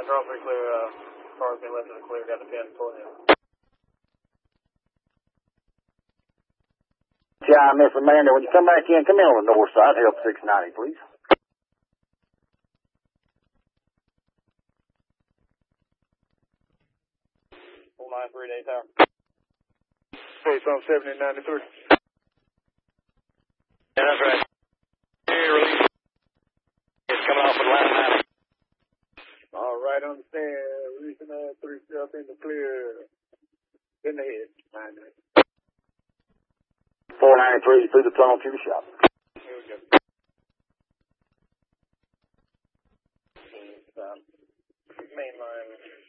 Drop 3 clear, car's been left in the clear, got the pin pulling in. Yeah, Miss Amanda, when you come back in, come in on the north side, help 690, please. Full 93 day tower. Space on 7093. Yeah, that's right. Here, release. It's coming off with Atlanta. All right, understand. Releasing 3 up in the clear. In the head. 493 through the tunnel to the shop. Here we go. Main line.